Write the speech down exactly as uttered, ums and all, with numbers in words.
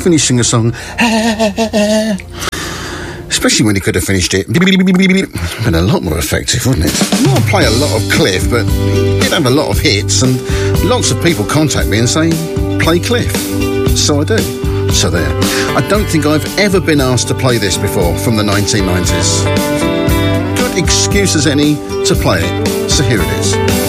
finishing a song. Especially when he could have finished it. Been a lot more effective, wouldn't it? Well, I play a lot of Cliff, but he did have a lot of hits, and lots of people contact me and say, play Cliff. So I do. So there. I don't think I've ever been asked to play this before from the nineteen nineties. Good excuse as any to play it. So here it is.